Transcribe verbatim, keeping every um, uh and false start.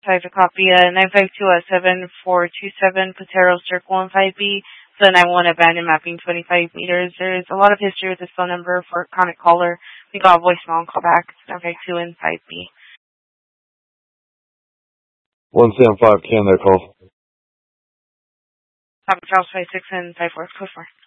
Five to copy, uh, nine five two uh, seven four two seven, Patero Circle in five B, so nine one abandoned mapping twenty-five meters. There's a lot of history with this phone number for conic caller. We got a voicemail and call back. It's nine five two in five B. one seven five, can they call? Papa Charles five six and five four, code four.